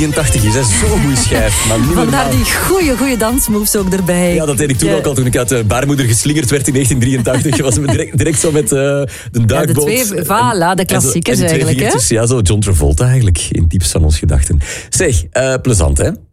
83 is, hè. Zo'n goede schijf. Maar niet Vandaar normaal. die goede dansmoves ook erbij. Ja, dat deed ik toen ook al, toen ik uit de baarmoeder geslingerd werd in 1983. Was me direct zo met de duikboot. Ja, de klassiekers en die twee eigenlijk, hè? vingertjes. Ja, zo John Travolta eigenlijk, in diepst van ons gedachten. Zeg, plezant, hè?